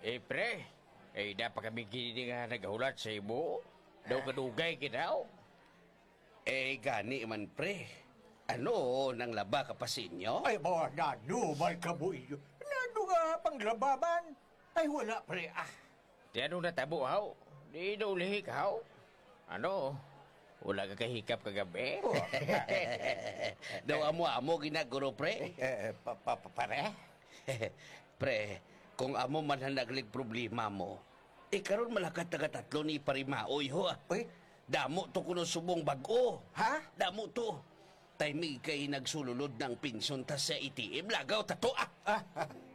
Pre, dapat kami kini nga naghulat sa imo. Daw kadugay kinaw. Gani man pre. Ano nang laba ka pa sinyo? Ay, bawa na, numay ka mo iyo. Nano nga panglababan? Ay, wala, pre, Di anong natabo, haw? Di naulihi ka, haw? Ano? Wala ka kahikap kagabi? Daw amo ginaguro pre. Pare? Pre, kung amo man hanaglig problema mo, karon malakat taga-tatlo ni parimaoy ho. Uy, Damo to kuno subong bag-o. ha? Damo to. Timig kay nagsululod ng pinsyon ta sa ATM. Lagaw tato.